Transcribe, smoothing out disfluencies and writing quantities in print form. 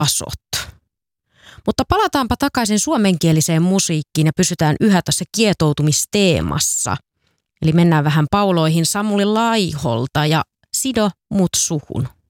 asot. Mutta palataanpa takaisin suomenkieliseen musiikkiin ja pysytään yhä tässä kietoutumisteemassa. Eli mennään vähän pauloihin Samuli Laiholta ja Sido mut suhun.